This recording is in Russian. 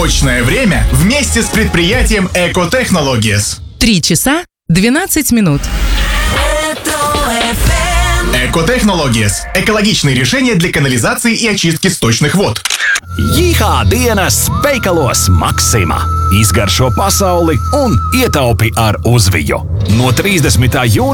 Точное время вместе с предприятием Экотехнологиес. 3 часа 12 минут. Экотехнологиес – экологичные решения для канализации и очистки сточных вод. Jihā dienas veikalos Maksima. Izgaršo pasauli un ietaupi ar uzviju. No 30. jūnija